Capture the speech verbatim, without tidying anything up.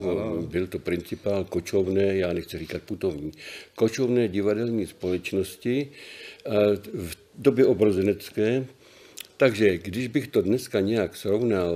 Byl to principál kočovné, já nechci říkat putovní, kočovné divadelní společnosti v době obrozenecké. Takže když bych to dneska nějak srovnal